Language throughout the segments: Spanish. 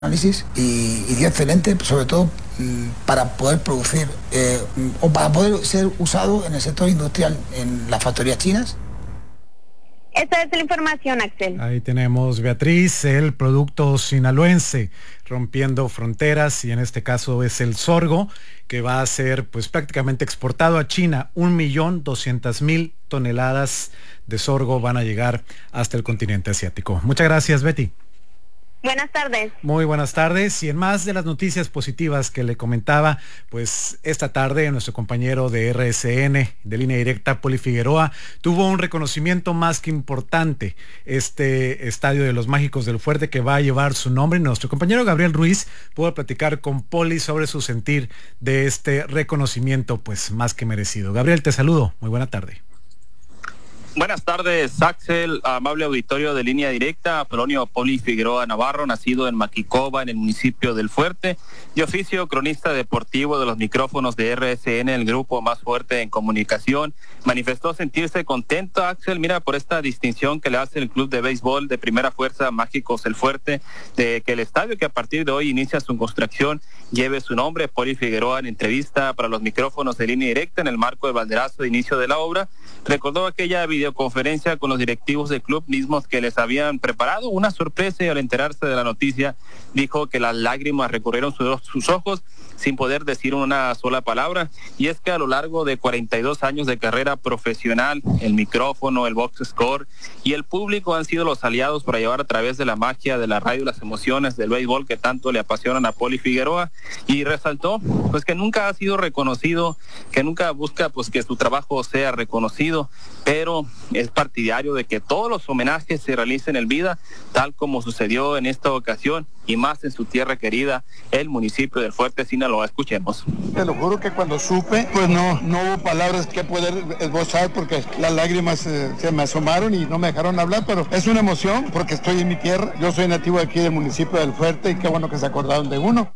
análisis y dio excelente, sobre todo para poder producir o para poder ser usado en el sector industrial, en las factorías chinas. Esta es la información, Axel. Ahí tenemos, Beatriz, el producto sinaloense rompiendo fronteras, y en este caso es el sorgo, que va a ser pues prácticamente exportado a China. 1.200.000 toneladas de sorgo van a llegar hasta el continente asiático. Muchas gracias, Betty. Buenas tardes. Muy buenas tardes. Y en más de las noticias positivas que le comentaba, pues esta tarde nuestro compañero de RSN de Línea Directa, Poli Figueroa, tuvo un reconocimiento más que importante. Este Estadio de los Mágicos del Fuerte, que va a llevar su nombre. Nuestro compañero Gabriel Ruiz pudo platicar con Poli sobre su sentir de este reconocimiento, pues más que merecido. Gabriel, te saludo. Muy buena tarde. Buenas tardes, Axel, amable auditorio de Línea Directa. Polonio Poli Figueroa Navarro, nacido en Maquicoba, en el municipio del Fuerte, de oficio cronista deportivo de los micrófonos de RSN, el grupo más fuerte en comunicación, manifestó sentirse contento, Axel, mira, por esta distinción que le hace el club de béisbol de primera fuerza Mágicos el Fuerte, de que el estadio que a partir de hoy inicia su construcción lleve su nombre. Poli Figueroa, en entrevista para los micrófonos de Línea Directa en el marco del banderazo de inicio de la obra, recordó aquella videoconferencia con los directivos del club mismos que les habían preparado una sorpresa, y al enterarse de la noticia dijo que las lágrimas recorrieron sus ojos sin poder decir una sola palabra. Y es que a lo largo de 42 años de carrera profesional, el micrófono, el box score y el público han sido los aliados para llevar a través de la magia de la radio las emociones del béisbol que tanto le apasionan a Poli Figueroa, y resaltó pues que nunca ha sido reconocido, que nunca busca pues que su trabajo sea reconocido, pero es partidario de que todos los homenajes se realicen en vida, tal como sucedió en esta ocasión, y más en su tierra querida, el municipio del Fuerte, Sinaloa. Escuchemos. Te lo juro que cuando supe, pues no hubo palabras que poder esbozar, porque las lágrimas se me asomaron y no me dejaron hablar, pero es una emoción porque estoy en mi tierra. Yo soy nativo de aquí del municipio del Fuerte y qué bueno que se acordaron de uno.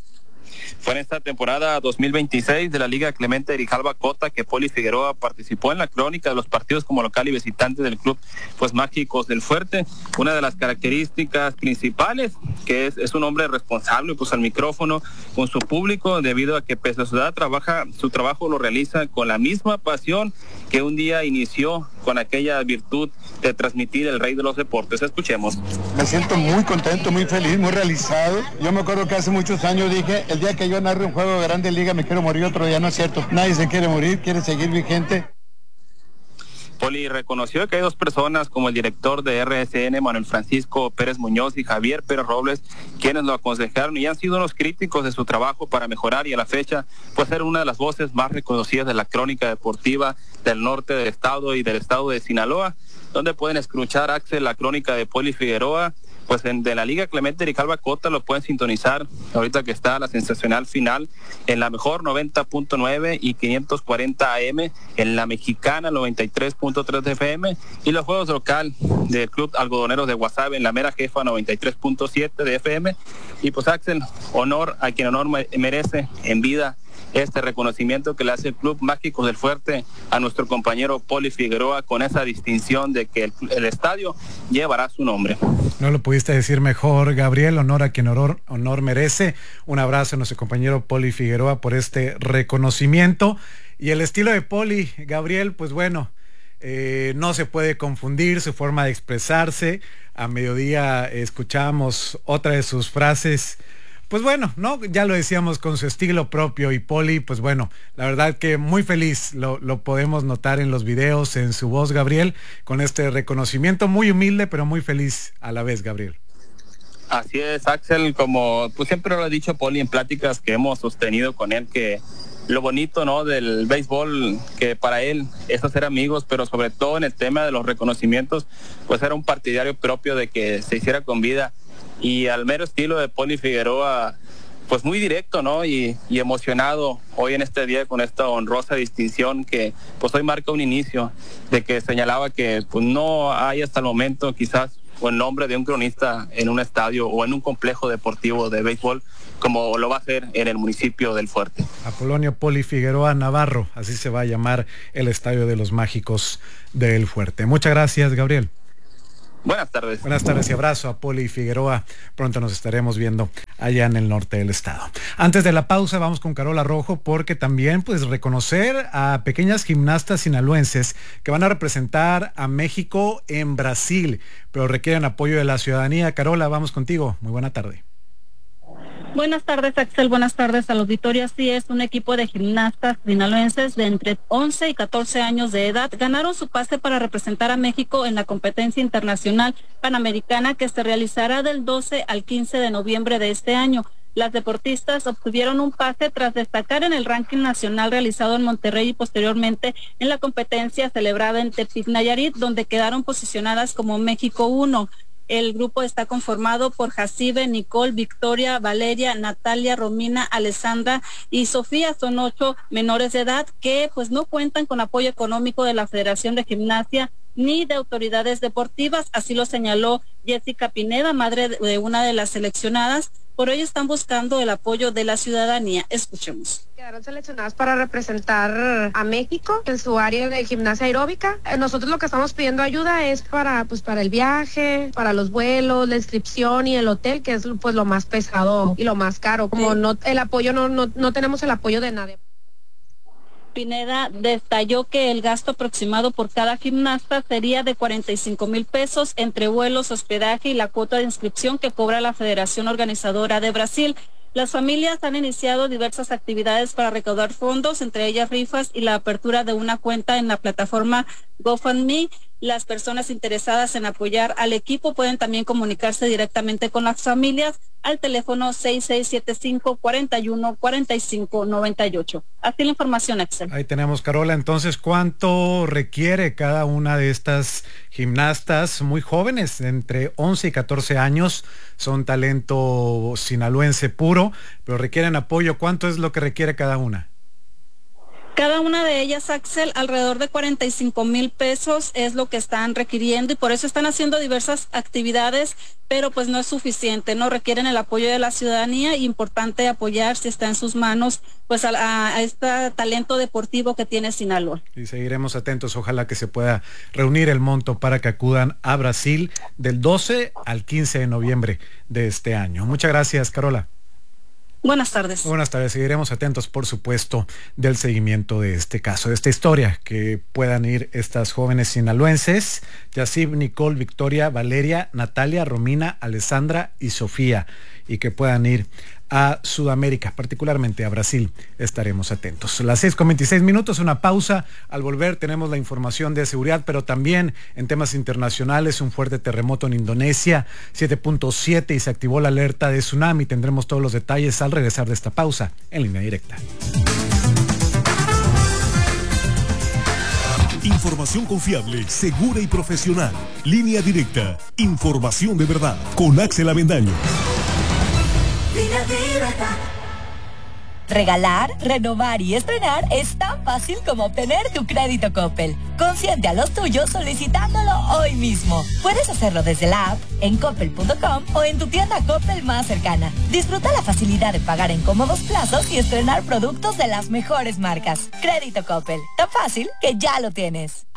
Fue en esta temporada 2026 de la Liga Clemente Grijalva Cota que Poli Figueroa participó en la crónica de los partidos como local y visitante del club pues Mágicos del Fuerte. Una de las características principales que es un hombre responsable pues al micrófono con su público, debido a que pese a su edad su trabajo lo realiza con la misma pasión que un día inició, con aquella virtud de transmitir el rey de los deportes. Escuchemos. Me siento muy contento, muy feliz, muy realizado. Yo me acuerdo que hace muchos años dije, el día que yo narre un juego de Grande Liga me quiero morir, otro día. No es cierto, nadie se quiere morir, quiere seguir vigente. Poli reconoció que hay dos personas como el director de RSN, Manuel Francisco Pérez Muñoz, y Javier Pérez Robles, quienes lo aconsejaron y han sido unos críticos de su trabajo para mejorar, y a la fecha pues ser una de las voces más reconocidas de la crónica deportiva del norte del estado y del estado de Sinaloa, donde pueden escuchar, Axel, la crónica de Poli Figueroa pues de la Liga Clemente Grijalva Cota. Lo pueden sintonizar ahorita que está la sensacional final en la mejor 90.9 y 540 AM, en la mexicana 93.3 de FM, y los juegos local del Club Algodoneros de Guasave en la mera jefa 93.7 de FM. Y pues, Axel, honor a quien honor merece, en vida este reconocimiento que le hace el Club Mágicos del Fuerte a nuestro compañero Poli Figueroa, con esa distinción de que el estadio llevará su nombre. No lo pudiste decir mejor, Gabriel. Honor a quien honor merece. Un abrazo a nuestro compañero Poli Figueroa por este reconocimiento. Y el estilo de Poli, Gabriel, pues bueno, no se puede confundir su forma de expresarse. A mediodía escuchábamos otra de sus frases. Pues bueno, ¿no? Ya lo decíamos, con su estilo propio. Y Poli, pues bueno, la verdad que muy feliz, lo podemos notar en los videos, en su voz, Gabriel, con este reconocimiento, muy humilde, pero muy feliz a la vez, Gabriel. Así es, Axel, como pues siempre lo ha dicho Poli en pláticas que hemos sostenido con él, que lo bonito, ¿no?, del béisbol, que para él es hacer amigos, pero sobre todo en el tema de los reconocimientos, pues era un partidario propio de que se hiciera con vida. Y al mero estilo de Poli Figueroa, pues muy directo, ¿no? Y emocionado hoy en este día con esta honrosa distinción que pues hoy marca un inicio, de que señalaba que pues no hay hasta el momento quizás o el nombre de un cronista en un estadio o en un complejo deportivo de béisbol como lo va a hacer en el municipio del Fuerte. Apolonio Poli Figueroa Navarro, así se va a llamar el Estadio de los Mágicos del Fuerte. Muchas gracias, Gabriel. Buenas tardes. Buenas tardes y abrazo a Poli Figueroa. Pronto nos estaremos viendo allá en el norte del estado. Antes de la pausa vamos con Carola Rojo porque también pues reconocer a pequeñas gimnastas sinaloenses que van a representar a México en Brasil, pero requieren apoyo de la ciudadanía. Carola, vamos contigo. Muy buena tarde. Buenas tardes, Axel. Buenas tardes al auditorio. Así es, un equipo de gimnastas sinaloenses de entre 11 y 14 años de edad ganaron su pase para representar a México en la competencia internacional panamericana que se realizará del 12 al 15 de noviembre de este año. Las deportistas obtuvieron un pase tras destacar en el ranking nacional realizado en Monterrey y posteriormente en la competencia celebrada en Tepic, Nayarit, donde quedaron posicionadas como México 1. El grupo está conformado por Jacibe, Nicole, Victoria, Valeria, Natalia, Romina, Alessandra y Sofía. Son 8 menores de edad que pues no cuentan con apoyo económico de la Federación de Gimnasia ni de autoridades deportivas. Así lo señaló Jessica Pineda, madre de una de las seleccionadas. Por ello están buscando el apoyo de la ciudadanía. Escuchemos. Quedaron seleccionadas para representar a México en su área de gimnasia aeróbica. Nosotros lo que estamos pidiendo ayuda es para el viaje, para los vuelos, la inscripción y el hotel, que es pues lo más pesado y lo más caro. Como no el apoyo no tenemos el apoyo de nadie. Pineda detalló que el gasto aproximado por cada gimnasta sería de 45,000 pesos entre vuelos, hospedaje y la cuota de inscripción que cobra la Federación Organizadora de Brasil. Las familias han iniciado diversas actividades para recaudar fondos, entre ellas rifas y la apertura de una cuenta en la plataforma GoFundMe. Las personas interesadas en apoyar al equipo pueden también comunicarse directamente con las familias al teléfono 6675-414598. Así la información, Axel. Ahí tenemos, Carola. Entonces, ¿cuánto requiere cada una de estas gimnastas muy jóvenes, entre 11 y 14 años? Son talento sinaloense puro, pero requieren apoyo. ¿Cuánto es lo que requiere cada una? Cada una de ellas, Axel, alrededor de 45,000 pesos es lo que están requiriendo y por eso están haciendo diversas actividades, pero pues no es suficiente, no requieren el apoyo de la ciudadanía. Importante apoyar, si está en sus manos, pues a este talento deportivo que tiene Sinaloa. Y seguiremos atentos, ojalá que se pueda reunir el monto para que acudan a Brasil del 12 al 15 de noviembre de este año. Muchas gracias, Carola. Buenas tardes. Buenas tardes. Seguiremos atentos, por supuesto, del seguimiento de este caso, de esta historia, que puedan ir estas jóvenes sinaloenses, Yacib, Nicole, Victoria, Valeria, Natalia, Romina, Alessandra y Sofía, y que puedan ir a Sudamérica, particularmente a Brasil. Estaremos atentos. Las 6:26, una pausa. Al volver tenemos la información de seguridad, pero también en temas internacionales, un fuerte terremoto en Indonesia, 7.7, y se activó la alerta de tsunami. Tendremos todos los detalles al regresar de esta pausa en Línea Directa. Información confiable, segura y profesional. Línea Directa. Información de verdad. Con Axel Avendaño. Regalar, renovar y estrenar es tan fácil como obtener tu crédito Coppel. Consiente a los tuyos solicitándolo hoy mismo. Puedes hacerlo desde la app, en coppel.com o en tu tienda Coppel más cercana. Disfruta la facilidad de pagar en cómodos plazos y estrenar productos de las mejores marcas. Crédito Coppel, tan fácil que ya lo tienes.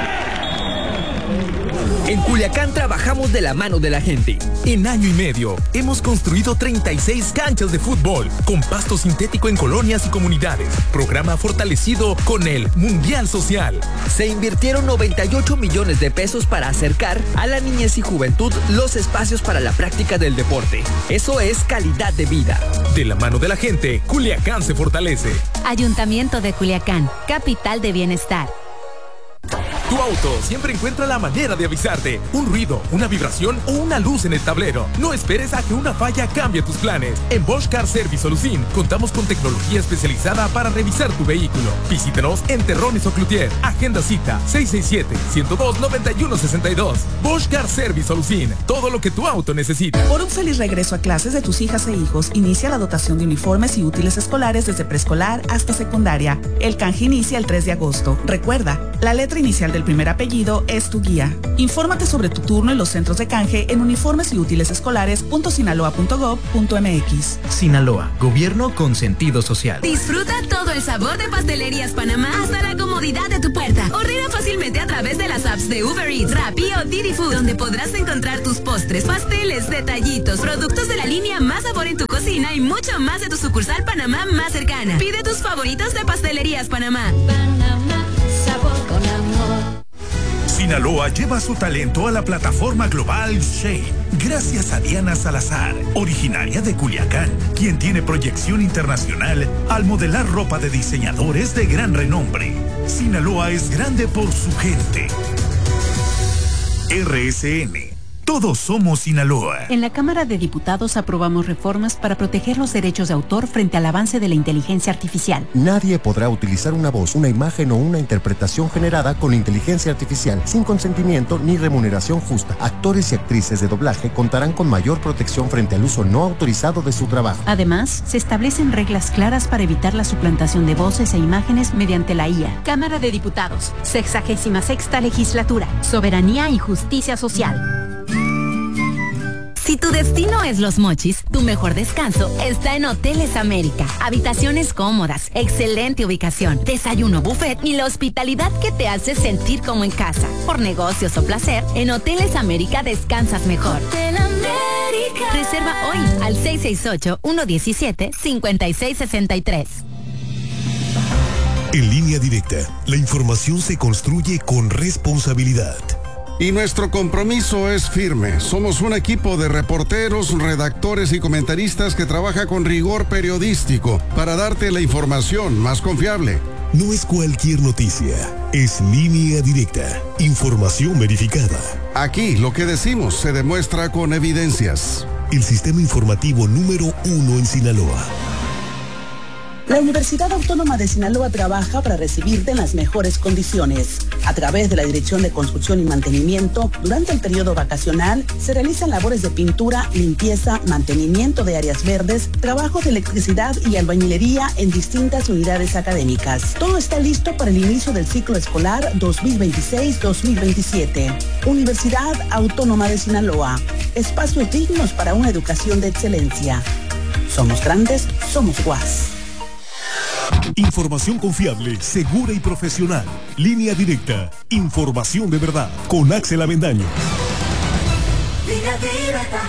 En Culiacán trabajamos de la mano de la gente. En año y medio hemos construido 36 canchas de fútbol con pasto sintético en colonias y comunidades. Programa fortalecido con el Mundial Social. Se invirtieron 98 millones de pesos para acercar a la niñez y juventud los espacios para la práctica del deporte. Eso es calidad de vida. De la mano de la gente, Culiacán se fortalece. Ayuntamiento de Culiacán, capital de bienestar. Tu auto siempre encuentra la manera de avisarte. Un ruido, una vibración o una luz en el tablero. No esperes a que una falla cambie tus planes. En Bosch Car Service Solucin contamos con tecnología especializada para revisar tu vehículo. Visítanos en Terrones o Cloutier. Agenda cita 667-102-9162. Bosch Car Service Solucin. Todo lo que tu auto necesita. Por un feliz regreso a clases de tus hijas e hijos, inicia la dotación de uniformes y útiles escolares desde preescolar hasta secundaria. El canje inicia el 3 de agosto. Recuerda, la letra inicial de del primer apellido es tu guía. Infórmate sobre tu turno en los centros de canje en uniformes y útiles escolares.sinaloa.gov.mx. Sinaloa, gobierno con sentido social. Disfruta todo el sabor de Pastelerías Panamá hasta la comodidad de tu puerta. Ordena fácilmente a través de las apps de Uber Eats, Rappi o Didi Food, donde podrás encontrar tus postres, pasteles, detallitos, productos de la línea Más Sabor en tu cocina y mucho más de tu sucursal Panamá más cercana. Pide tus favoritos de Pastelerías Panamá. Panamá, sabor con amor. Sinaloa lleva su talento a la plataforma global Shane, gracias a Diana Salazar, originaria de Culiacán, quien tiene proyección internacional al modelar ropa de diseñadores de gran renombre. Sinaloa es grande por su gente. RSN. Todos somos Sinaloa. En la Cámara de Diputados aprobamos reformas para proteger los derechos de autor frente al avance de la inteligencia artificial. Nadie podrá utilizar una voz, una imagen o una interpretación generada con inteligencia artificial sin consentimiento ni remuneración justa. Actores y actrices de doblaje contarán con mayor protección frente al uso no autorizado de su trabajo. Además, se establecen reglas claras para evitar la suplantación de voces e imágenes mediante la IA. Cámara de Diputados, 66ª Legislatura, Soberanía y Justicia Social. Si tu destino es Los Mochis, tu mejor descanso está en Hoteles América. Habitaciones cómodas, excelente ubicación, desayuno buffet y la hospitalidad que te hace sentir como en casa. Por negocios o placer, en Hoteles América descansas mejor. Hotel América. Reserva hoy al 668-117-5663. En Línea Directa, la información se construye con responsabilidad. Y nuestro compromiso es firme. Somos un equipo de reporteros, redactores y comentaristas que trabaja con rigor periodístico para darte la información más confiable. No es cualquier noticia, es Línea Directa, información verificada. Aquí lo que decimos se demuestra con evidencias. El sistema informativo número 1 en Sinaloa. La Universidad Autónoma de Sinaloa trabaja para recibirte en las mejores condiciones. A través de la Dirección de Construcción y Mantenimiento, durante el periodo vacacional, se realizan labores de pintura, limpieza, mantenimiento de áreas verdes, trabajos de electricidad y albañilería en distintas unidades académicas. Todo está listo para el inicio del ciclo escolar 2026-2027. Universidad Autónoma de Sinaloa. Espacios dignos para una educación de excelencia. Somos grandes, somos UAS. Información confiable, segura y profesional. Línea Directa, información de verdad. Con Axel Avendaño. Línea Directa.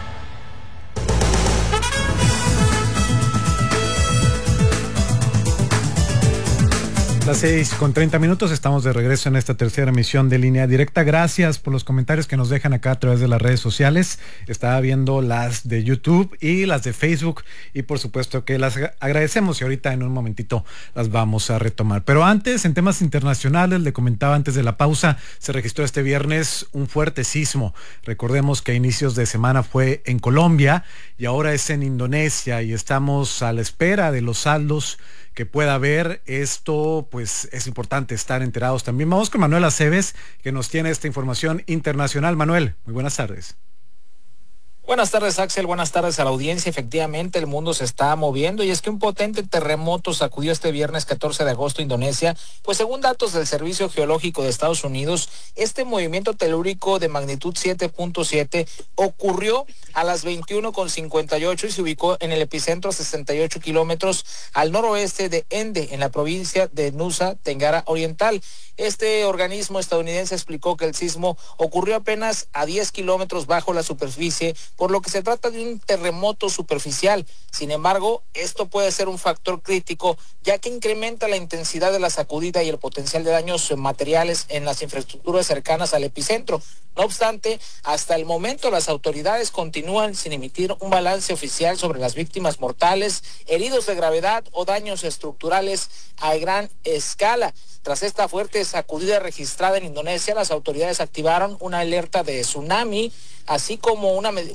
Las 6:30, estamos de regreso en esta tercera emisión de Línea Directa. Gracias por los comentarios que nos dejan acá a través de las redes sociales. Estaba viendo las de YouTube y las de Facebook y por supuesto que las agradecemos y ahorita en un momentito las vamos a retomar. Pero antes, en temas internacionales, le comentaba antes de la pausa, se registró este viernes un fuerte sismo. Recordemos que a inicios de semana fue en Colombia y ahora es en Indonesia y estamos a la espera de los saldos que pueda haber. Esto pues es importante estar enterados también. Vamos con Manuel Aceves, que nos tiene esta información internacional. Manuel, muy buenas tardes. Buenas tardes, Axel. Buenas tardes a la audiencia. Efectivamente, el mundo se está moviendo y es que un potente terremoto sacudió este viernes 14 de agosto Indonesia. Pues según datos del Servicio Geológico de Estados Unidos, este movimiento telúrico de magnitud 7.7 ocurrió a las 21:58 y se ubicó en el epicentro a 68 kilómetros al noroeste de Ende, en la provincia de Nusa Tenggara Oriental. Este organismo estadounidense explicó que el sismo ocurrió apenas a 10 kilómetros bajo la superficie, por lo que se trata de un terremoto superficial. Sin embargo, esto puede ser un factor crítico, ya que incrementa la intensidad de la sacudida y el potencial de daños materiales en las infraestructuras cercanas al epicentro. No obstante, hasta el momento las autoridades continúan sin emitir un balance oficial sobre las víctimas mortales, heridos de gravedad o daños estructurales a gran escala. Tras esta fuerte sacudida registrada en Indonesia, las autoridades activaron una alerta de tsunami, así como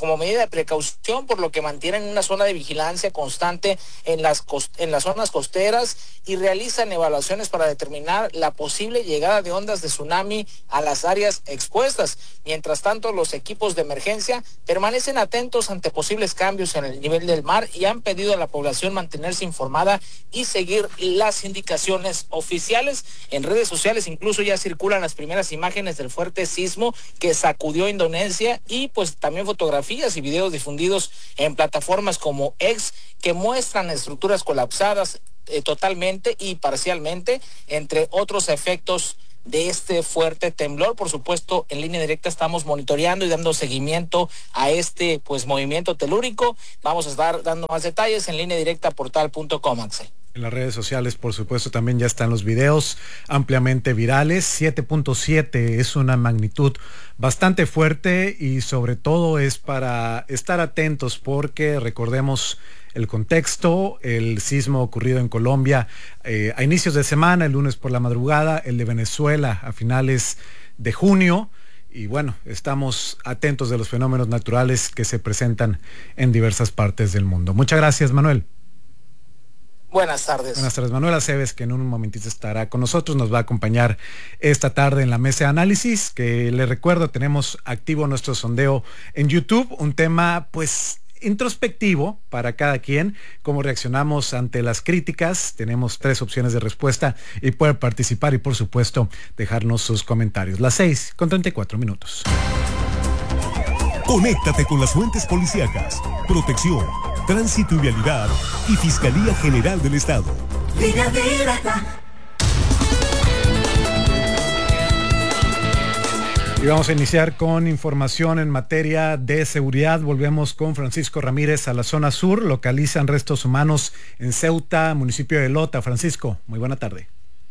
como medida de precaución, por lo que mantienen una zona de vigilancia constante en las zonas costeras y realizan evaluaciones para determinar la posible llegada de ondas de tsunami a las áreas expuestas. Mientras tanto, los equipos de emergencia permanecen atentos ante posibles cambios en el nivel del mar y han pedido a la población mantenerse informada y seguir las indicaciones oficiales. En redes sociales incluso ya circulan las primeras imágenes del fuerte sismo que sacudió Indonesia y pues también fotografías y videos difundidos en plataformas como X que muestran estructuras colapsadas totalmente y parcialmente, entre otros efectos de este fuerte temblor. Por supuesto, en Línea Directa estamos monitoreando y dando seguimiento a este movimiento telúrico. Vamos a estar dando más detalles en lineadirectaportal.com, Axel. En las redes sociales, por supuesto, también ya están los videos ampliamente virales. 7.7 es una magnitud bastante fuerte y sobre todo es para estar atentos porque recordemos el contexto, el sismo ocurrido en Colombia a inicios de semana, el lunes por la madrugada, el de Venezuela a finales de junio. Y bueno, estamos atentos de los fenómenos naturales que se presentan en diversas partes del mundo. Muchas gracias, Manuel. Buenas tardes. Buenas tardes, Manuel Aceves, que en un momentito estará con nosotros, nos va a acompañar esta tarde en la mesa de análisis, que le recuerdo, tenemos activo nuestro sondeo en YouTube, un tema pues introspectivo para cada quien, cómo reaccionamos ante las críticas. Tenemos 3 opciones de respuesta y puede participar y por supuesto dejarnos sus comentarios. Las 6:34. Conéctate con las fuentes policíacas, protección, tránsito y vialidad y Fiscalía General del Estado. Línea Directa. Y vamos a iniciar con información en materia de seguridad. Volvemos con Francisco Ramírez a la zona sur. Localizan restos humanos en Ceuta, municipio de Lota. Francisco, muy buena tarde.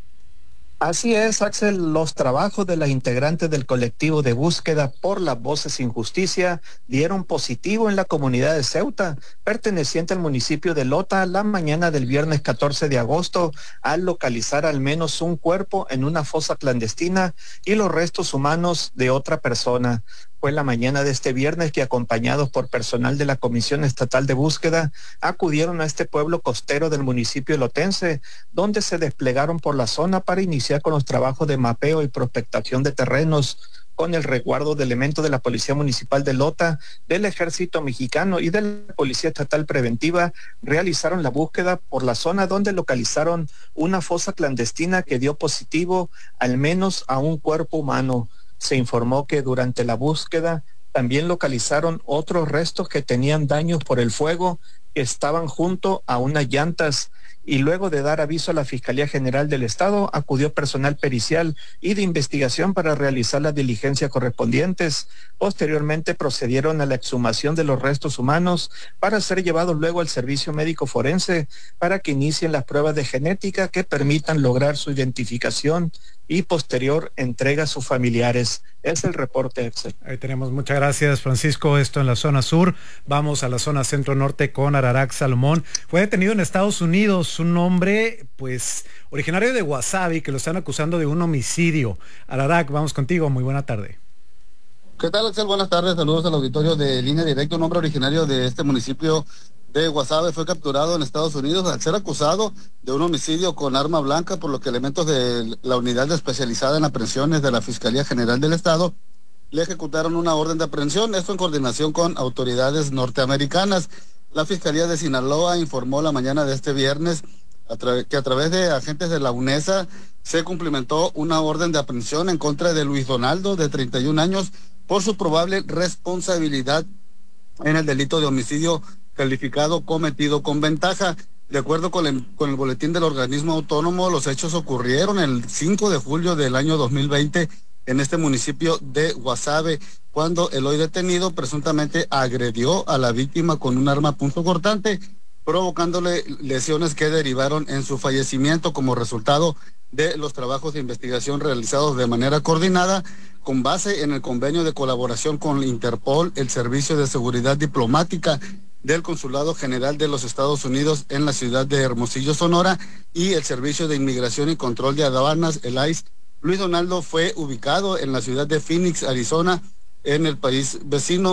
Así es, Axel. Los trabajos de las integrantes del colectivo de búsqueda por las voces sin justicia dieron positivo en la comunidad de Ceuta, perteneciente al municipio de Lota, la mañana del viernes 14 de agosto, al localizar al menos un cuerpo en una fosa clandestina y los restos humanos de otra persona. Fue la mañana de este viernes que, acompañados por personal de la Comisión Estatal de Búsqueda, acudieron a este pueblo costero del municipio lotense, donde se desplegaron por la zona para iniciar con los trabajos de mapeo y prospectación de terrenos, con el resguardo de elementos de la Policía Municipal de Lota, del Ejército Mexicano y de la Policía Estatal Preventiva. Realizaron la búsqueda por la zona donde localizaron una fosa clandestina que dio positivo al menos a un cuerpo humano. Se informó que durante la búsqueda también localizaron otros restos que tenían daños por el fuego, que estaban junto a unas llantas, y luego de dar aviso a la Fiscalía General del Estado, acudió personal pericial y de investigación para realizar las diligencias correspondientes. Posteriormente procedieron a la exhumación de los restos humanos para ser llevados luego al servicio médico forense para que inicien las pruebas de genética que permitan lograr su identificación y posterior entrega a sus familiares. Es el reporte, Excel. Ahí tenemos, muchas gracias, Francisco. Esto en la zona sur. Vamos a la zona centro-norte con Ararak Salomón. Fue detenido en Estados Unidos un hombre, pues, originario de Guasave, que lo están acusando de un homicidio. Ararak, vamos contigo, muy buena tarde. ¿Qué tal, Axel? Buenas tardes, saludos al auditorio de Línea Directa. Un hombre originario de este municipio de Guasave fue capturado en Estados Unidos al ser acusado de un homicidio con arma blanca, por lo que elementos de la unidad especializada en aprehensiones de la Fiscalía General del Estado le ejecutaron una orden de aprehensión, esto en coordinación con autoridades norteamericanas. La Fiscalía de Sinaloa informó la mañana de este viernes que a través de agentes de la UNESA se cumplimentó una orden de aprehensión en contra de Luis Donaldo, de 31 años, por su probable responsabilidad en el delito de homicidio calificado cometido con ventaja. De acuerdo con el boletín del organismo autónomo, los hechos ocurrieron el 5 de julio del año 2020 en este municipio de Guasave, cuando el hoy detenido presuntamente agredió a la víctima con un arma punzocortante, provocándole lesiones que derivaron en su fallecimiento como resultado de los trabajos de investigación realizados de manera coordinada con base en el convenio de colaboración con Interpol, el Servicio de Seguridad Diplomática del Consulado General de los Estados Unidos en la ciudad de Hermosillo, Sonora, y el Servicio de Inmigración y Control de Aduanas, el ICE. Luis Donaldo fue ubicado en la ciudad de Phoenix, Arizona, en el país vecino.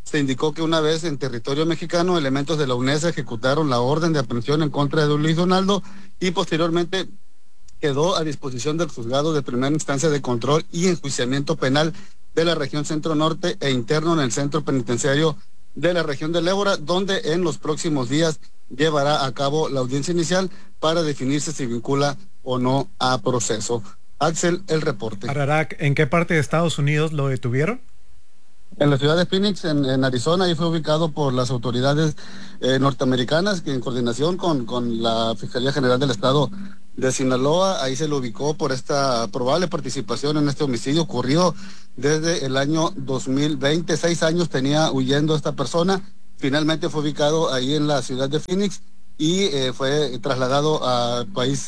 se indicó que una vez en territorio mexicano, elementos de la UNESA ejecutaron la orden de aprehensión en contra de Luis Donaldo y posteriormente quedó a disposición del juzgado de primera instancia de control y enjuiciamiento penal de la región centro-norte e interno en el centro penitenciario de la región del Ébora, donde en los próximos días llevará a cabo la audiencia inicial para definirse si vincula o no a proceso. Axel, el reporte. Ararak, ¿en qué parte de Estados Unidos lo detuvieron? En la ciudad de Phoenix, en Arizona, ahí fue ubicado por las autoridades norteamericanas, que en coordinación con la Fiscalía General del Estado de Sinaloa, ahí se lo ubicó por esta probable participación en este homicidio ocurrido desde el año 2020. 6 años tenía huyendo esta persona, finalmente fue ubicado ahí en la ciudad de Phoenix y fue trasladado a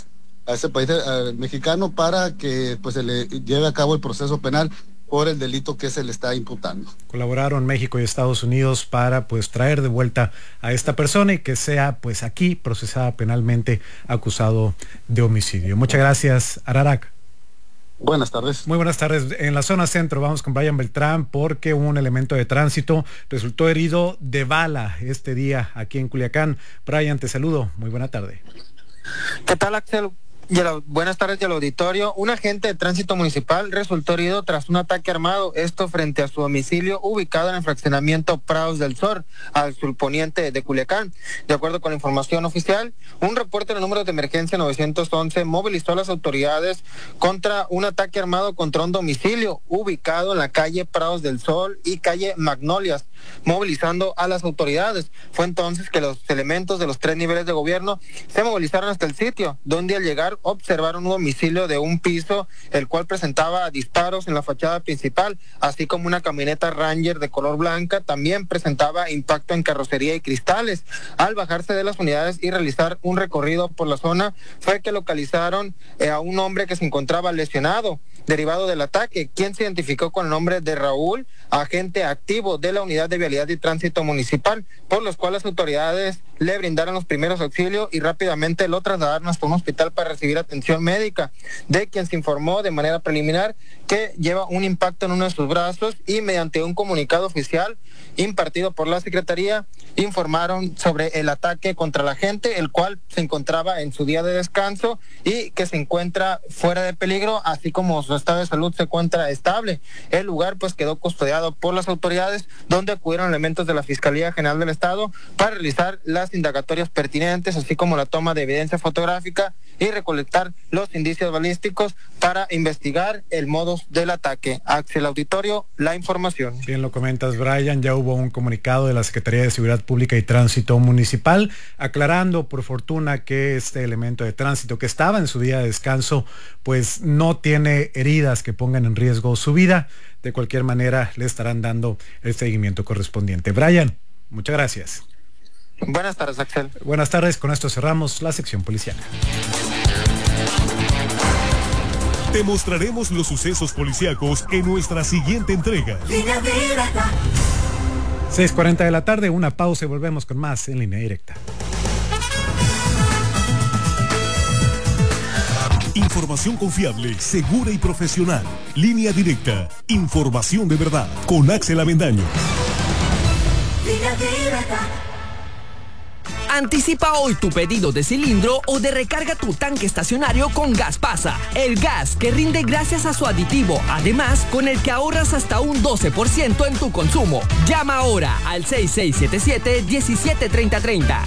ese país mexicano para que pues se le lleve a cabo el proceso penal por el delito que se le está imputando. Colaboraron México y Estados Unidos para pues traer de vuelta a esta persona y que sea pues aquí procesada penalmente acusado de homicidio. Muchas gracias, Ararak. Buenas tardes. Muy buenas tardes. En la zona centro vamos con Brian Beltrán porque un elemento de tránsito resultó herido de bala este día aquí en Culiacán. Brian, te saludo. Muy buena tarde. ¿Qué tal, Axel? Buenas tardes al auditorio. Un agente de tránsito municipal resultó herido tras un ataque armado, esto frente a su domicilio ubicado en el fraccionamiento Prados del Sol, al surponiente de Culiacán. De acuerdo con la información oficial, un reporte del número de emergencia 911 movilizó a las autoridades contra un ataque armado contra un domicilio ubicado en la calle Prados del Sol y calle Magnolias, movilizando a las autoridades. Fue entonces que los elementos de los 3 niveles de gobierno se movilizaron hasta el sitio, donde al llegar observaron un domicilio de un piso, el cual presentaba disparos en la fachada principal, así como una camioneta Ranger de color blanca, también presentaba impacto en carrocería y cristales. Al bajarse de las unidades y realizar un recorrido por la zona, fue que localizaron a un hombre que se encontraba lesionado, derivado del ataque, quien se identificó con el nombre de Raúl, agente activo de la Unidad de Vialidad y Tránsito Municipal, por los cuales las autoridades le brindaron los primeros auxilios y rápidamente lo trasladaron hasta un hospital para recibir atención médica, de quien se informó de manera preliminar que lleva un impacto en uno de sus brazos y mediante un comunicado oficial impartido por la Secretaría informaron sobre el ataque contra la gente, el cual se encontraba en su día de descanso y que se encuentra fuera de peligro, así como su estado de salud se encuentra estable. El lugar pues quedó custodiado por las autoridades, donde acudieron elementos de la Fiscalía General del Estado para realizar las indagatorias pertinentes, así como la toma de evidencia fotográfica y recolectar los indicios balísticos para investigar el modus del ataque. Axel, auditorio, la información. Bien lo comentas, Brian. Ya hubo un comunicado de la Secretaría de Seguridad Pública y Tránsito Municipal aclarando por fortuna que este elemento de tránsito que estaba en su día de descanso pues no tiene heridas que pongan en riesgo su vida. De cualquier manera le estarán dando el seguimiento correspondiente. Brian, muchas gracias. Buenas tardes, Axel. Buenas tardes. Con esto cerramos la sección policial. Te mostraremos los sucesos policíacos en nuestra siguiente entrega. 6:40 de la tarde, una pausa y volvemos con más en Línea Directa. Información confiable, segura y profesional. Línea Directa. Información de verdad. Con Axel Avendaño. Línea Directa. Anticipa hoy tu pedido de cilindro o de recarga tu tanque estacionario con Gaspasa, el gas que rinde gracias a su aditivo, además con el que ahorras hasta un 12% en tu consumo. Llama ahora al 6677-173030.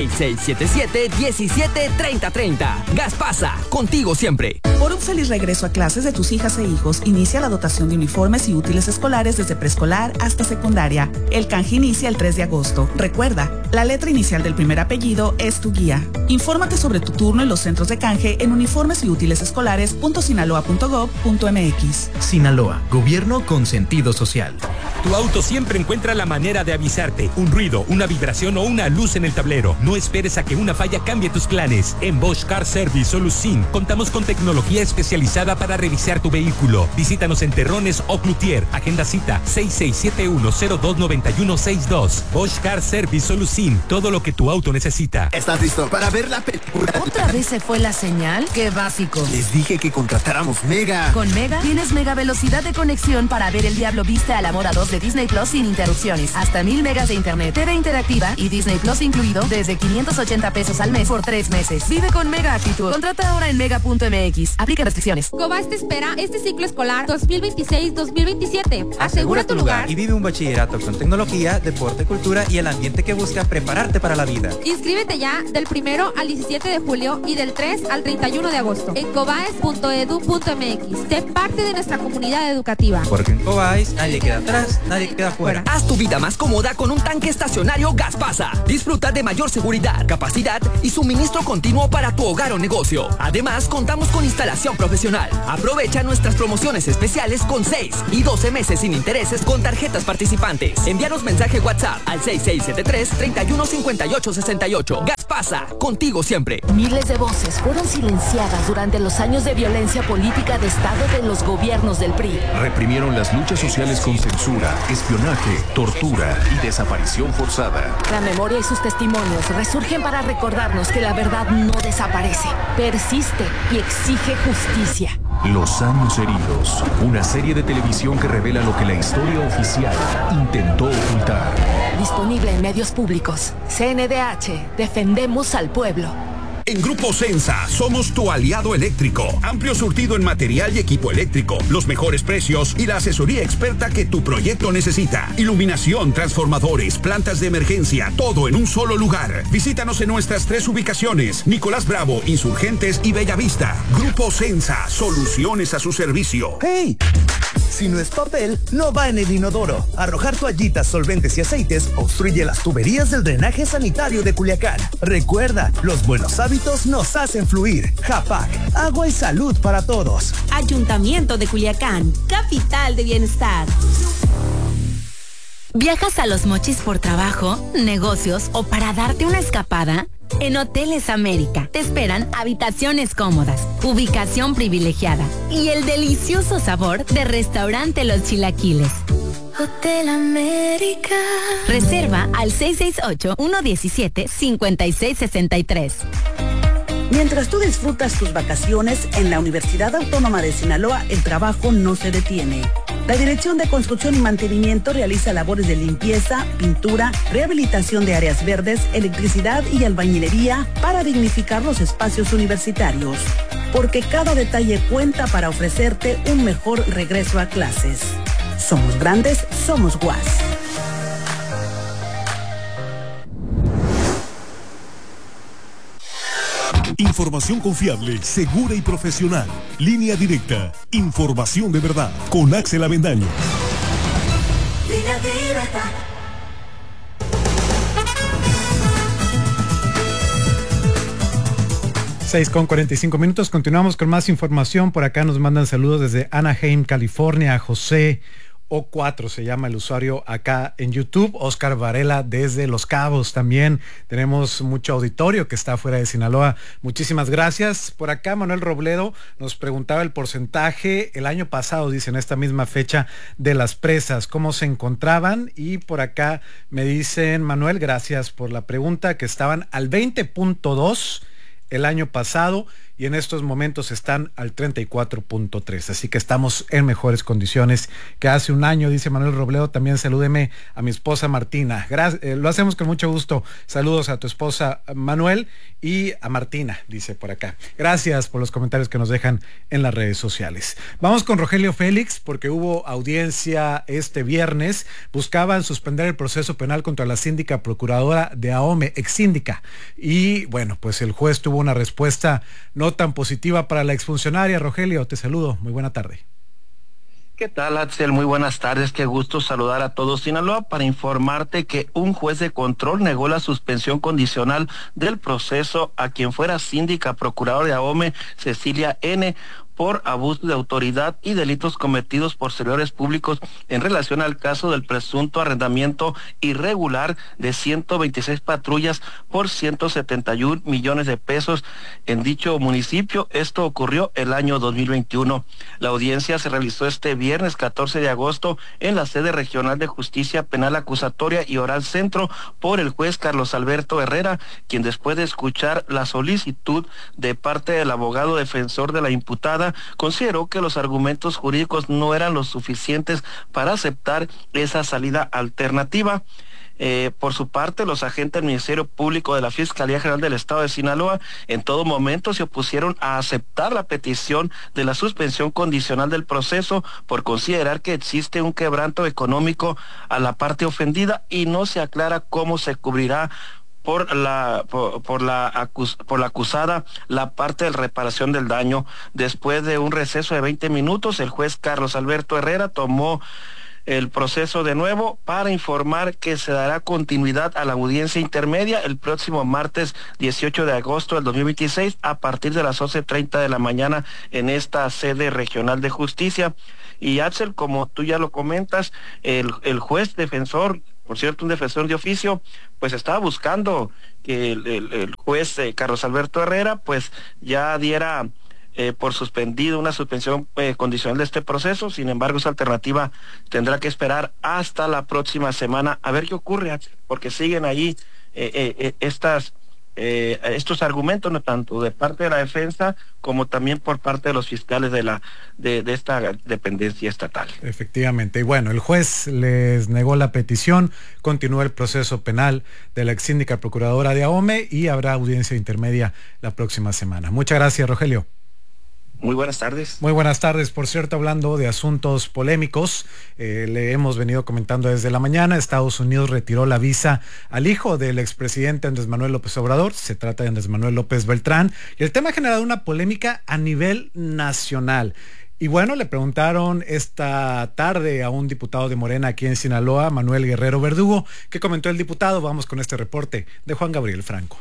6677-173030. Gaspasa, contigo siempre. Por un feliz regreso a clases de tus hijas e hijos, inicia la dotación de uniformes y útiles escolares desde preescolar hasta secundaria. El canje inicia el 3 de agosto. Recuerda, la letra inicial del primer apellido es tu guía. Infórmate sobre tu turno en los centros de canje en uniformes y útiles escolares.sinaloa.gov.mx. Sinaloa, gobierno con sentido social. Tu auto siempre encuentra la manera de avisarte. Un ruido, una vibración o una luz en el tablero. No esperes a que una falla cambie tus planes. En Bosch Car Service Solución contamos con tecnología especializada para revisar tu vehículo. Visítanos en Terrones o Cloutier. Agenda cita 6671-029162. Bosch Car Service Solución. Todo lo que tu auto auto necesita. ¿Estás listo para ver la película? ¿Otra vez se fue la señal? ¡Qué básico! Les dije que contratáramos Mega. Con Mega tienes mega velocidad de conexión para ver El Diablo Viste al Amor a 2 de Disney Plus sin interrupciones. Hasta 1000 megas de internet, TV interactiva y Disney Plus incluido desde 580 pesos al mes por 3 meses. Vive con Mega actitud. Contrata ahora en mega.mx. Aplica restricciones. Cobas te espera este ciclo escolar 2026-2027. Asegura tu lugar y vive un bachillerato con tecnología, deporte, cultura y el ambiente que busca prepararte para la vida. Inscríbete ya del 1 al 17 de julio y del 3 al 31 de agosto en cobaes.edu.mx. Sé parte de nuestra comunidad educativa. Porque en Cobais nadie queda atrás, nadie queda fuera. Haz tu vida más cómoda con un tanque estacionario Gaspasa. Disfruta de mayor seguridad, capacidad y suministro continuo para tu hogar o negocio. Además, contamos con instalación profesional. Aprovecha nuestras promociones especiales con 6 y 12 meses sin intereses con tarjetas participantes. Envíanos mensaje WhatsApp al 6673-315868. Gaspasa, contigo siempre. Miles de voces fueron silenciadas durante los años de violencia política de Estado de los gobiernos del PRI. Reprimieron las luchas sociales con censura, espionaje, tortura y desaparición forzada. La memoria y sus testimonios resurgen para recordarnos que la verdad no desaparece, persiste y exige justicia. Los años heridos, una serie de televisión que revela lo que la historia oficial intentó ocultar. Disponible en medios públicos. CNDH, defendemos al pueblo. En Grupo Sensa somos tu aliado eléctrico. Amplio surtido en material y equipo eléctrico, los mejores precios y la asesoría experta que tu proyecto necesita. Iluminación, transformadores, plantas de emergencia, todo en un solo lugar. Visítanos en nuestras 3 ubicaciones: Nicolás Bravo, Insurgentes y Bellavista. Grupo Sensa, soluciones a su servicio. ¡Hey! Si no es papel, no va en el inodoro. Arrojar toallitas, solventes y aceites obstruye las tuberías del drenaje sanitario de Culiacán. Recuerda, los buenos hábitos nos hacen fluir. Japac, agua y salud para todos. Ayuntamiento de Culiacán, capital de bienestar. ¿Viajas a Los Mochis por trabajo, negocios o para darte una escapada? En Hoteles América te esperan habitaciones cómodas, ubicación privilegiada y el delicioso sabor de Restaurante Los Chilaquiles. Hotel América. Reserva al 668-117-5663. Mientras tú disfrutas tus vacaciones, en la Universidad Autónoma de Sinaloa el trabajo no se detiene. La Dirección de Construcción y Mantenimiento realiza labores de limpieza, pintura, rehabilitación de áreas verdes, electricidad y albañilería para dignificar los espacios universitarios. Porque cada detalle cuenta para ofrecerte un mejor regreso a clases. Somos grandes, somos UAS. Información confiable, segura y profesional. Línea Directa. Información de verdad. Con Axel Avendaño. Línea Directa. Con 45 minutos. Continuamos con más información. Por acá nos mandan saludos desde Anaheim, California. José O4 se llama el usuario acá en YouTube. Oscar Varela desde Los Cabos también. Tenemos mucho auditorio que está fuera de Sinaloa. Muchísimas gracias. Por acá Manuel Robledo nos preguntaba el porcentaje el año pasado, dice, en esta misma fecha, de las presas, cómo se encontraban. Y por acá me dicen, Manuel, gracias por la pregunta, que estaban al 20.2 el año pasado y en estos momentos están al 34.3, así que estamos en mejores condiciones que hace un año, dice Manuel Robledo. También salúdeme a mi esposa Martina. Lo hacemos con mucho gusto. Saludos a tu esposa Manuel y a Martina, dice por acá. Gracias por los comentarios que nos dejan en las redes sociales. Vamos con Rogelio Félix, porque hubo audiencia este viernes. Buscaban suspender el proceso penal contra la síndica procuradora de AOME, ex síndica, y bueno, pues el juez tuvo una respuesta no tan positiva para la exfuncionaria. Rogelio, te saludo, muy buena tarde. ¿Qué tal, Axel? Muy buenas tardes, qué gusto saludar a todos Sinaloa para informarte que un juez de control negó la suspensión condicional del proceso a quien fuera síndica procuradora de AOME, Cecilia N., por abuso de autoridad y delitos cometidos por servidores públicos en relación al caso del presunto arrendamiento irregular de 126 patrullas por 171 millones de pesos en dicho municipio. Esto ocurrió el año 2021. La audiencia se realizó este viernes 14 de agosto en la sede regional de Justicia Penal Acusatoria y Oral Centro por el juez Carlos Alberto Herrera, quien después de escuchar la solicitud de parte del abogado defensor de la imputada, consideró que los argumentos jurídicos no eran lo suficientes para aceptar esa salida alternativa. Por su parte, los agentes del Ministerio Público de la Fiscalía General del Estado de Sinaloa en todo momento se opusieron a aceptar la petición de la suspensión condicional del proceso por considerar que existe un quebranto económico a la parte ofendida y no se aclara cómo se cubrirá por la acusada la parte de reparación del daño. Después de un receso de 20 minutos, el juez Carlos Alberto Herrera tomó el proceso de nuevo para informar que se dará continuidad a la audiencia intermedia el próximo martes 18 de agosto del 2026 a partir de las 11:30 de la mañana en esta sede regional de justicia. Y Axel, como tú ya lo comentas, el juez defensor, por cierto, un defensor de oficio, pues estaba buscando que el juez Carlos Alberto Herrera pues ya diera por suspendido una suspensión condicional de este proceso. Sin embargo, esa alternativa tendrá que esperar hasta la próxima semana a ver qué ocurre, porque siguen ahí estos argumentos, no tanto de parte de la defensa como también por parte de los fiscales de esta dependencia estatal. Efectivamente, y bueno, el juez les negó la petición, continúa el proceso penal de la ex síndica procuradora de AOME y habrá audiencia intermedia la próxima semana. Muchas gracias, Rogelio. Muy buenas tardes. Muy buenas tardes. Por cierto, hablando de asuntos polémicos, le hemos venido comentando desde la mañana, Estados Unidos retiró la visa al hijo del expresidente Andrés Manuel López Obrador. Se trata de Andrés Manuel López Beltrán. Y el tema ha generado una polémica a nivel nacional. Y bueno, le preguntaron esta tarde a un diputado de Morena aquí en Sinaloa, Manuel Guerrero Verdugo. ¿Qué comentó el diputado? Vamos con este reporte de Juan Gabriel Franco.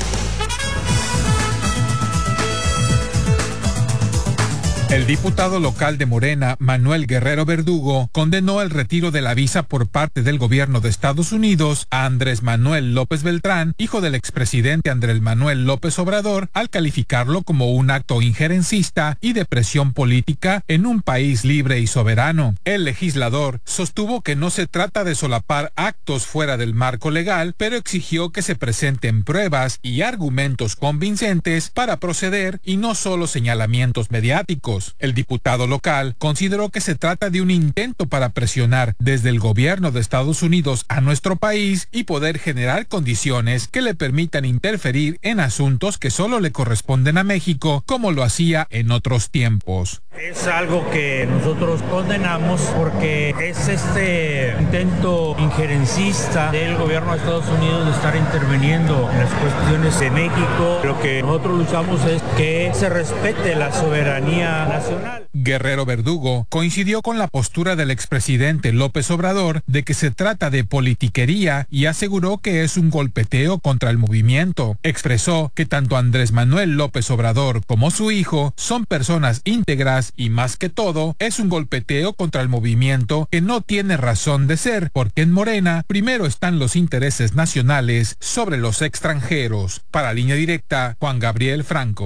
El diputado local de Morena, Manuel Guerrero Verdugo, condenó el retiro de la visa por parte del gobierno de Estados Unidos a Andrés Manuel López Beltrán, hijo del expresidente Andrés Manuel López Obrador, al calificarlo como un acto injerencista y de presión política en un país libre y soberano. El legislador sostuvo que no se trata de solapar actos fuera del marco legal, pero exigió que se presenten pruebas y argumentos convincentes para proceder y no solo señalamientos mediáticos. El diputado local consideró que se trata de un intento para presionar desde el gobierno de Estados Unidos a nuestro país y poder generar condiciones que le permitan interferir en asuntos que solo le corresponden a México, como lo hacía en otros tiempos. Es algo que nosotros condenamos porque es este intento injerencista del gobierno de Estados Unidos de estar interviniendo en las cuestiones de México. Lo que nosotros luchamos es que se respete la soberanía nacional. Guerrero Verdugo coincidió con la postura del expresidente López Obrador de que se trata de politiquería y aseguró que es un golpeteo contra el movimiento. Expresó que tanto Andrés Manuel López Obrador como su hijo son personas íntegras y más que todo es un golpeteo contra el movimiento que no tiene razón de ser, porque en Morena primero están los intereses nacionales sobre los extranjeros. Para Línea Directa, Juan Gabriel Franco.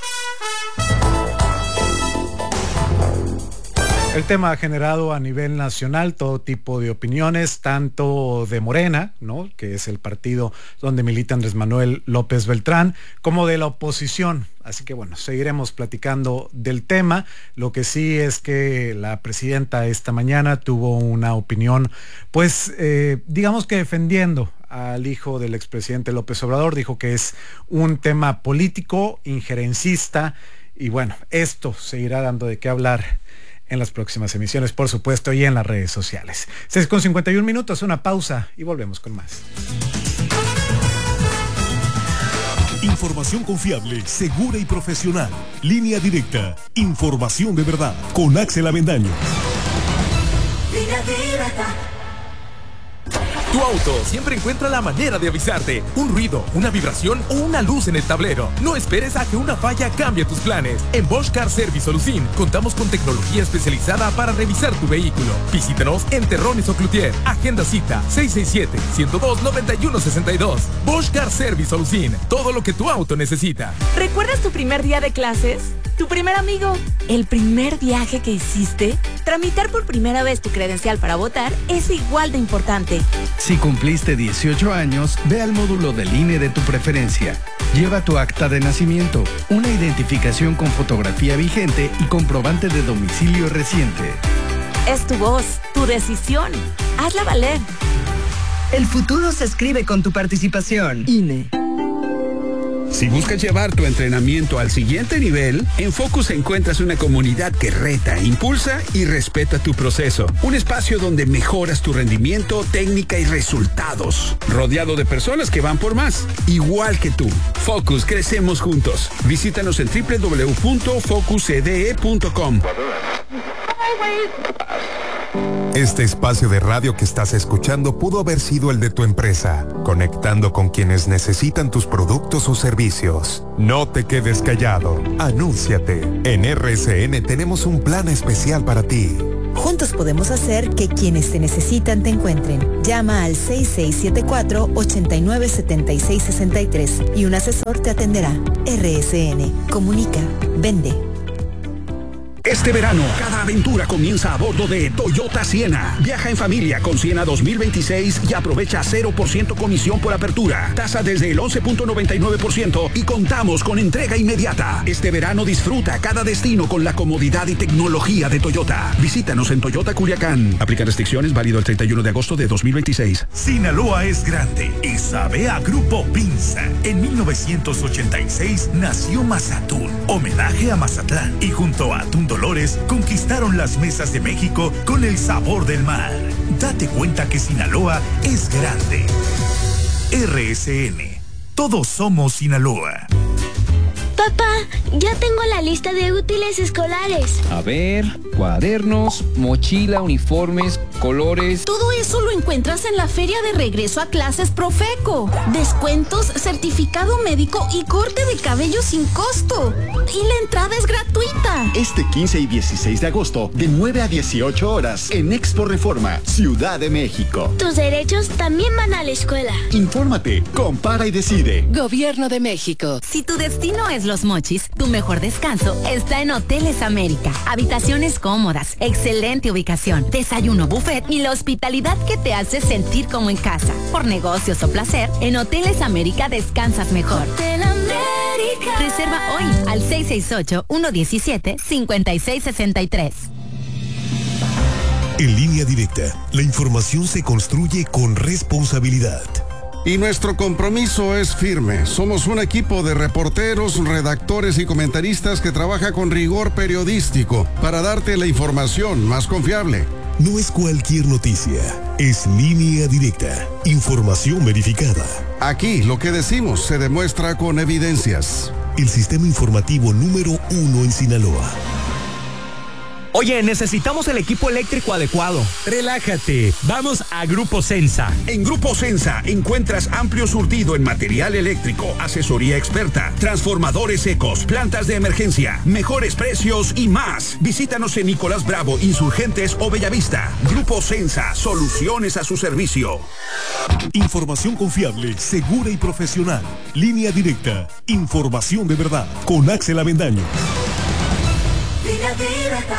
El tema ha generado a nivel nacional todo tipo de opiniones, tanto de Morena, ¿no?, que es el partido donde milita Andrés Manuel López Beltrán, como de la oposición. Así que bueno, seguiremos platicando del tema. Lo que sí es que la presidenta esta mañana tuvo una opinión, pues digamos que defendiendo al hijo del expresidente López Obrador. Dijo que es un tema político, injerencista, y bueno, esto seguirá dando de qué hablar en las próximas emisiones, por supuesto, y en las redes sociales. 6:51, una pausa y volvemos con más. Información confiable, segura y profesional. Línea Directa. Información de verdad. Con Axel Avendaño. Línea Directa. Tu auto siempre encuentra la manera de avisarte. Un ruido, una vibración o una luz en el tablero. No esperes a que una falla cambie tus planes. En Bosch Car Service Solución contamos con tecnología especializada para revisar tu vehículo. Visítanos en Terrones o Cloutier. Agenda cita 667-102-9162. Bosch Car Service Solución. Todo lo que tu auto necesita. ¿Recuerdas tu primer día de clases? ¿Tu primer amigo? ¿El primer viaje que hiciste? Tramitar por primera vez tu credencial para votar es igual de importante. Si cumpliste 18 años, ve al módulo del INE de tu preferencia. Lleva tu acta de nacimiento, una identificación con fotografía vigente y comprobante de domicilio reciente. Es tu voz, tu decisión. Hazla valer. El futuro se escribe con tu participación. INE. Si buscas llevar tu entrenamiento al siguiente nivel, en Focus encuentras una comunidad que reta, impulsa y respeta tu proceso. Un espacio donde mejoras tu rendimiento, técnica y resultados. Rodeado de personas que van por más, igual que tú. Focus, crecemos juntos. Visítanos en www.focuscde.com. Este espacio de radio que estás escuchando pudo haber sido el de tu empresa, conectando con quienes necesitan tus productos o servicios. No te quedes callado, anúnciate. En RSN tenemos un plan especial para ti. Juntos podemos hacer que quienes te necesitan te encuentren. Llama al 6674-897663 y un asesor te atenderá. RSN, comunica, vende. Este verano, cada aventura comienza a bordo de Toyota Siena. Viaja en familia con Siena 2026 y aprovecha 0% comisión por apertura. Tasa desde el 11.99% y contamos con entrega inmediata. Este verano disfruta cada destino con la comodidad y tecnología de Toyota. Visítanos en Toyota Culiacán. Aplica restricciones, válido el 31 de agosto de 2026. Sinaloa es grande y sabe a Grupo Pinza. En 1986 nació Mazatún, homenaje a Mazatlán, y junto a Atún Dolores conquistaron las mesas de México con el sabor del mar. Date cuenta que Sinaloa es grande. RSN. Todos somos Sinaloa. Papá, ya tengo la lista de útiles escolares. A ver, cuadernos, mochila, uniformes, colores. Todo eso lo encuentras en la feria de regreso a clases Profeco. Descuentos, certificado médico y corte de cabello sin costo. Y la entrada es gratuita. Este 15 y 16 de agosto, de 9 a 18 horas, en Expo Reforma, Ciudad de México. Tus derechos también van a la escuela. Infórmate, compara y decide. Gobierno de México. Si tu destino es Los Mochis, tu mejor descanso está en Hoteles América. Habitaciones cómodas, excelente ubicación, desayuno buffet y la hospitalidad que te hace sentir como en casa. Por negocios o placer, en Hoteles América descansas mejor. Hotel América. Reserva hoy al 668-117-5663. En Línea Directa, la información se construye con responsabilidad. Y nuestro compromiso es firme. Somos un equipo de reporteros, redactores y comentaristas que trabaja con rigor periodístico para darte la información más confiable. No es cualquier noticia, es Línea Directa, información verificada. Aquí lo que decimos se demuestra con evidencias. El sistema informativo número 1 en Sinaloa. Oye, necesitamos el equipo eléctrico adecuado. Relájate, vamos a Grupo Sensa. En Grupo Sensa encuentras amplio surtido en material eléctrico, asesoría experta, transformadores secos, plantas de emergencia, mejores precios y más. Visítanos en Nicolás Bravo, Insurgentes o Bellavista. Grupo Sensa, soluciones a su servicio. Información confiable, segura y profesional. Línea Directa, información de verdad. Con Axel Avendaño. Línea Directa.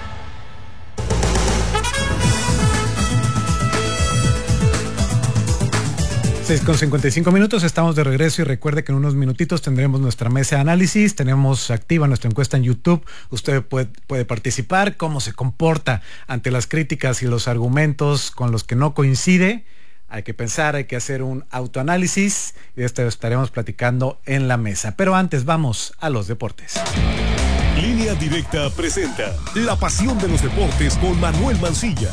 6:55 minutos, estamos de regreso y recuerde que en unos minutitos tendremos nuestra mesa de análisis, tenemos activa nuestra encuesta en YouTube, usted puede participar, cómo se comporta ante las críticas y los argumentos con los que no coincide, hay que pensar, hay que hacer un autoanálisis y de esto estaremos platicando en la mesa, pero antes vamos a los deportes. Línea Directa presenta La Pasión de los Deportes con Manuel Mancilla.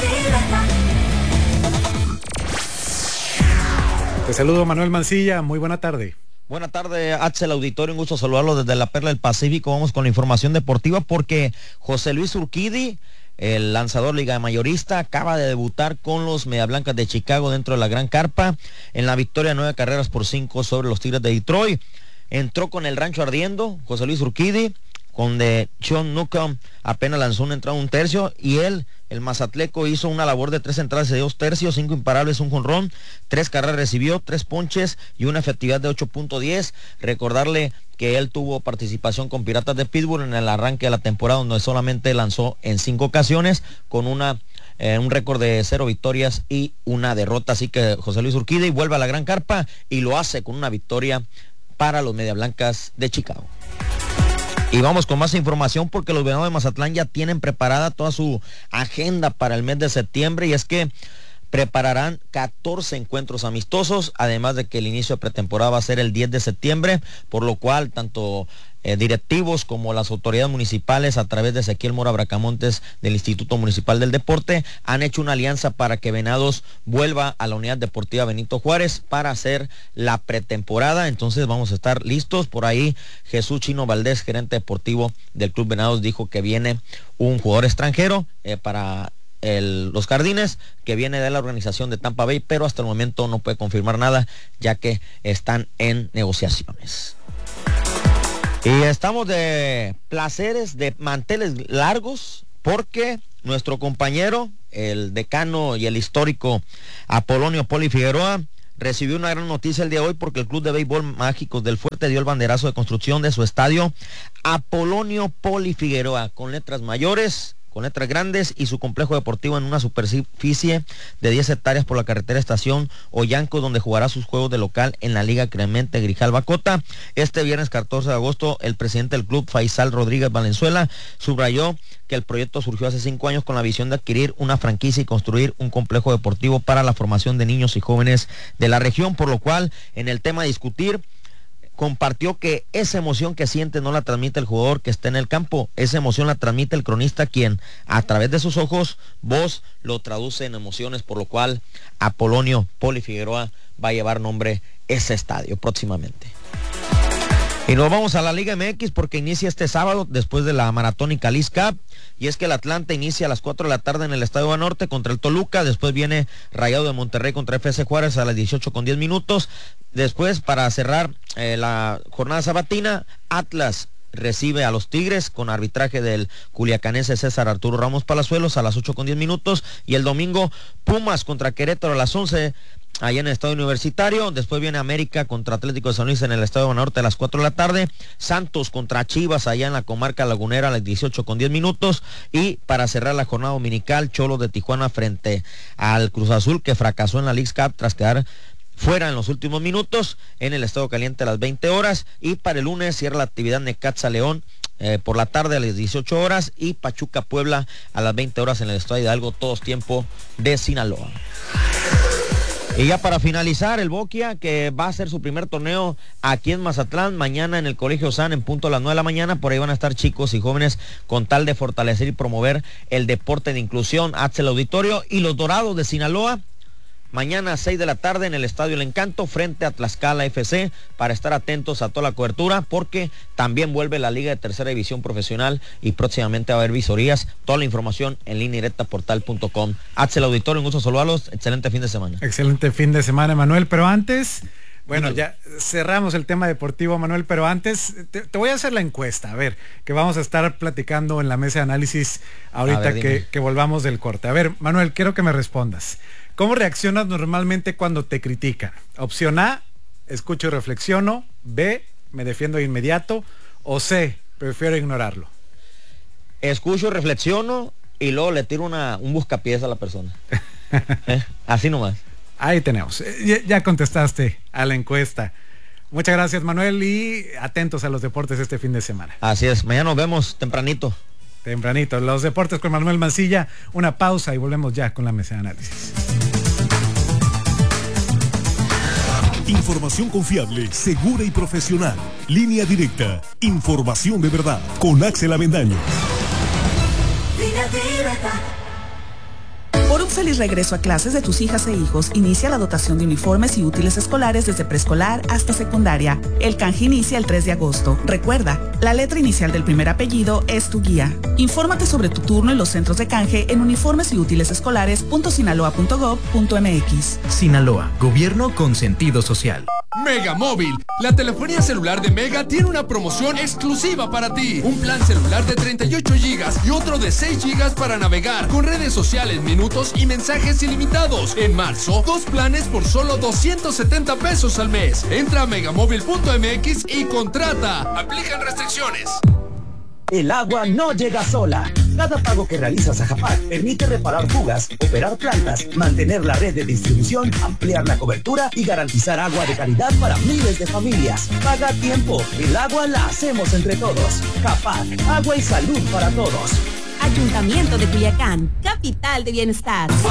Te saludo, Manuel Mancilla, muy buena tarde. Buena tarde, Axel Auditorio, un gusto saludarlo desde la Perla del Pacífico. Vamos con la información deportiva porque José Luis Urquidi el lanzador liga mayorista, acaba de debutar con los Media Blancas de Chicago dentro de la Gran Carpa en la victoria 9-5 sobre los Tigres de Detroit. Entró con el rancho ardiendo José Luis Urquidy, donde Sean Newcomb apenas lanzó una entrada, un tercio, y él, el mazatleco, hizo una labor de 3 entradas y 2 tercios, 5 imparables, un jonrón, 3 carreras recibió, 3 ponches y una efectividad de 8.10. Recordarle que él tuvo participación con Piratas de Pittsburgh en el arranque de la temporada, donde solamente lanzó en 5 ocasiones, con un récord de 0 victorias y 1 derrota. Así que José Luis Urquidy vuelve a la Gran Carpa y lo hace con una victoria para los Media Blancas de Chicago. Y vamos con más información porque los Venados de Mazatlán ya tienen preparada toda su agenda para el mes de septiembre, y es que prepararán 14 encuentros amistosos, además de que el inicio de pretemporada va a ser el 10 de septiembre, por lo cual tanto directivos como las autoridades municipales, a través de Ezequiel Mora Bracamontes del Instituto Municipal del Deporte, han hecho una alianza para que Venados vuelva a la Unidad Deportiva Benito Juárez para hacer la pretemporada. Entonces vamos a estar listos. Por ahí Jesús Chino Valdés, gerente deportivo del Club Venados, dijo que viene un jugador extranjero para los Jardines, que viene de la organización de Tampa Bay, pero hasta el momento no puede confirmar nada, ya que están en negociaciones. Y estamos de placeres, de manteles largos, porque nuestro compañero, el decano y el histórico Apolonio Poli Figueroa, recibió una gran noticia el día de hoy, porque el Club de Béisbol Mágicos del Fuerte dio el banderazo de construcción de su estadio Apolonio Poli Figueroa, con letras mayores, con letras grandes, y su complejo deportivo en una superficie de 10 hectáreas por la carretera Estación Oyanco, donde jugará sus juegos de local en la Liga Clemente Grijalva Cota. Este viernes 14 de agosto, el presidente del club, Faisal Rodríguez Valenzuela, subrayó que el proyecto surgió hace 5 años con la visión de adquirir una franquicia y construir un complejo deportivo para la formación de niños y jóvenes de la región, por lo cual, en el tema a discutir, compartió que esa emoción que siente no la transmite el jugador que está en el campo, esa emoción la transmite el cronista, quien a través de sus ojos, voz, lo traduce en emociones, por lo cual Apolonio Poli Figueroa va a llevar nombre ese estadio próximamente. Y nos vamos a la Liga MX porque inicia este sábado después de la Maratónica Leagues Cup, y es que el Atlanta inicia a las 4 de la tarde en el Estadio Banorte contra el Toluca. Después viene Rayado de Monterrey contra FC Juárez a las 18:10. Después, para cerrar la jornada sabatina, Atlas recibe a los Tigres con arbitraje del culiacanense César Arturo Ramos Palazuelos a las 8:10, y el domingo Pumas contra Querétaro a las 11 allá en el Estadio Universitario. Después viene América contra Atlético de San Luis en el Estadio Banorte a las 4 de la tarde. Santos contra Chivas allá en la comarca lagunera a las 18:10. Y para cerrar la jornada dominical, Cholos de Tijuana frente al Cruz Azul, que fracasó en la Leagues Cup tras quedar fuera en los últimos minutos, en el Estadio Caliente a las 20 horas. Y para el lunes cierra la actividad Necaxa León por la tarde a las 18 horas y Pachuca Puebla a las 20 horas en el Estadio Hidalgo, todos tiempo de Sinaloa. Y ya para finalizar, el Boquia, que va a hacer su primer torneo aquí en Mazatlán, mañana en el Colegio San, en punto a las 9 de la mañana. Por ahí van a estar chicos y jóvenes con tal de fortalecer y promover el deporte de inclusión. Axel Auditorio. Y los Dorados de Sinaloa, mañana a 6 de la tarde en el Estadio El Encanto frente a Tlaxcala FC, para estar atentos a toda la cobertura, porque también vuelve la Liga de Tercera División Profesional y próximamente va a haber visorías. Toda la información en línea directa portal.com. Axel Auditorio, un gusto saludarlos. Excelente fin de semana. Excelente fin de semana, Manuel. Pero antes, bueno, ya cerramos el tema deportivo, Manuel, pero antes te voy a hacer la encuesta, a ver, que vamos a estar platicando en la mesa de análisis ahorita que volvamos del corte. A ver, Manuel, quiero que me respondas. ¿Cómo reaccionas normalmente cuando te critican? Opción A, escucho y reflexiono. B, me defiendo de inmediato. O C, prefiero ignorarlo. Escucho, reflexiono y luego le tiro un buscapiés a la persona. Así nomás. Ahí tenemos. Ya contestaste a la encuesta. Muchas gracias, Manuel, y atentos a los deportes este fin de semana. Así es, mañana nos vemos tempranito. Tempranito, los deportes con Manuel Mancilla. Una pausa y volvemos ya con la mesa de análisis. Información confiable, segura y profesional. Línea directa. Información de verdad. Con Axel Avendaño. Línea directa. Por un feliz regreso a clases de tus hijas e hijos, inicia la dotación de uniformes y útiles escolares desde preescolar hasta secundaria. El canje inicia el 3 de agosto. Recuerda, la letra inicial del primer apellido es tu guía. Infórmate sobre tu turno en los centros de canje en uniformes y útiles escolares.sinaloa.gov.mx. Sinaloa, gobierno con sentido social. Mega Móvil, la telefonía celular de Mega tiene una promoción exclusiva para ti. Un plan celular de 38 GB y otro de 6 GB para navegar, con redes sociales, minutos y mensajes ilimitados. En marzo, 2 planes por solo 270 pesos al mes. Entra a megamóvil.mx y contrata. Aplican restricciones. El agua no llega sola. Cada pago que realizas a Japac permite reparar fugas, operar plantas, mantener la red de distribución, ampliar la cobertura y garantizar agua de calidad para miles de familias. Paga a tiempo. El agua la hacemos entre todos. Japac, agua y salud para todos. Ayuntamiento de Culiacán, capital de bienestar.